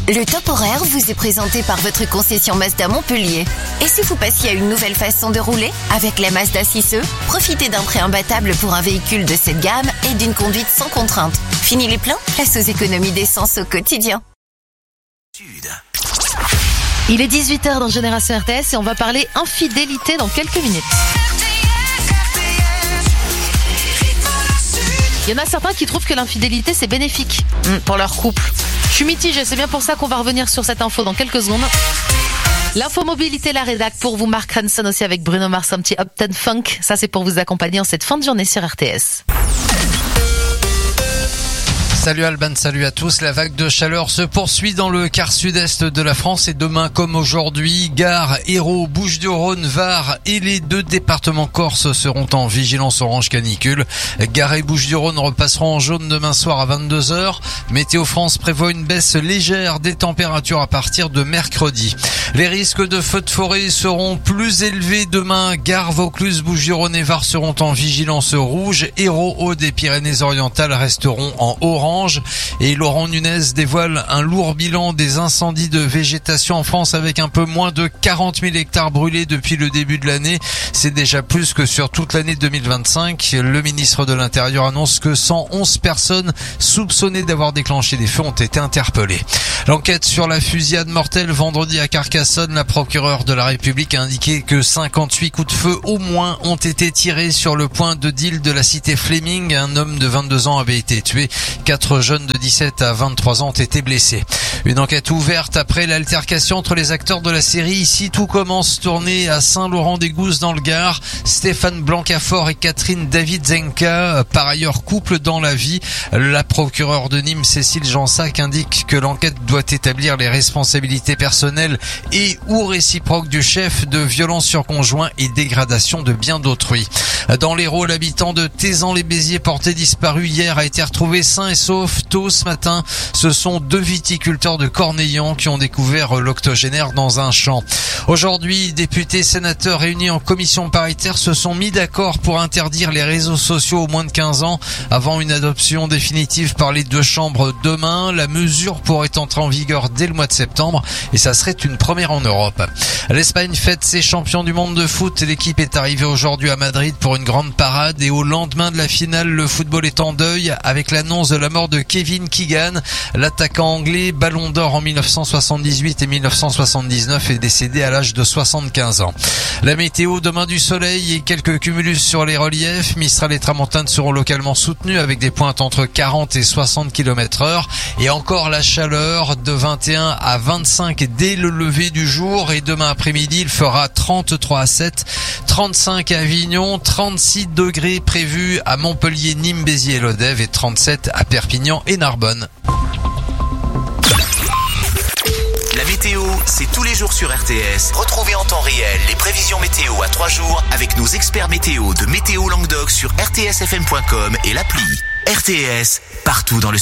Le top horaire vous est présenté par votre concession Mazda Montpellier. Et si vous passiez à une nouvelle façon de rouler? Avec la Mazda 6e, profitez d'un prêt imbattable pour un véhicule de cette gamme et d'une conduite sans contrainte. Fini les pleins, place aux économies d'essence au quotidien. Il est 18h dans Génération RTS et on va parler infidélité dans quelques minutes. Il y en a certains qui trouvent que l'infidélité c'est bénéfique pour leur couple. Je suis mitigée, c'est bien pour ça qu'on va revenir sur cette info dans quelques secondes. L'info mobilité, la rédac pour vous, Mark Ranson aussi avec Bruno Mars, un petit Uptown Funk. Ça c'est pour vous accompagner en cette fin de journée sur RTS. Salut Alban, salut à tous. La vague de chaleur se poursuit dans le quart sud-est de la France et demain comme aujourd'hui, Gare, Hérault, Bouches-du-Rhône, Var et les 2 départements corses seront en vigilance orange canicule. Gare et Bouches-du-Rhône repasseront en jaune demain soir à 22h. Météo France prévoit une baisse légère des températures à partir de mercredi. Les risques de feux de forêt seront plus élevés demain. Gare, Vaucluse, Bouches-du-Rhône et Var seront en vigilance rouge. Hérault, Aude et Pyrénées-Orientales resteront en orange. Et Laurent Nunez dévoile un lourd bilan des incendies de végétation en France avec un peu moins de 40 000 hectares brûlés depuis le début de l'année. C'est déjà plus que sur toute l'année 2025. Le ministre de l'Intérieur annonce que 111 personnes soupçonnées d'avoir déclenché des feux ont été interpellées. L'enquête sur la fusillade mortelle vendredi à Carcassonne, la procureure de la République a indiqué que 58 coups de feu au moins ont été tirés sur le point de deal de la cité Fleming. Un homme de 22 ans avait été tué. 4 jeunes de 17 à 23 ans ont été blessés. Une enquête ouverte après l'altercation entre les acteurs de la série Ici tout commence, tournée à Saint-Laurent-des-Gousses dans le Gard. Stéphane Blancafort et Catherine David-Zenka, par ailleurs couple dans la vie. La procureure de Nîmes, Cécile Jansac, indique que l'enquête doit établir les responsabilités personnelles et ou réciproques du chef de violences sur conjoint et dégradation de biens d'autrui. Dans l'Hérault, l'habitant de Tézan-les-Béziers porté disparu hier a été retrouvé sain et sauf tôt ce matin. Ce sont 2 viticulteurs de Cornillon qui ont découvert l'octogénaire dans un champ. Aujourd'hui, députés, sénateurs réunis en commission paritaire se sont mis d'accord pour interdire les réseaux sociaux aux moins de 15 ans avant une adoption définitive par les 2 chambres demain. La mesure pourrait entrer en vigueur dès le mois de septembre et ça serait une première en Europe. L'Espagne fête ses champions du monde de foot. L'équipe est arrivée aujourd'hui à Madrid pour une grande parade et au lendemain de la finale, le football est en deuil avec l'annonce de la mort de Kevin Keegan. L'attaquant anglais, ballon d'or en 1978 et 1979, est décédé à l'âge de 75 ans. La météo, demain du soleil et quelques cumulus sur les reliefs. Mistral et tramontane seront localement soutenus avec des pointes entre 40 et 60 km/h. Et encore la chaleur de 21 à 25 dès le lever du jour. Et demain après-midi, il fera 33 à 7, 35 à Avignon, 36 degrés prévus à Montpellier, Nîmes, Béziers et Lodève et 37 à Perpignan et Narbonne. La météo, c'est tous les jours sur RTS. Retrouvez en temps réel les prévisions météo à 3 jours avec nos experts météo de Météo Languedoc sur rtsfm.com et l'appli. RTS, partout dans le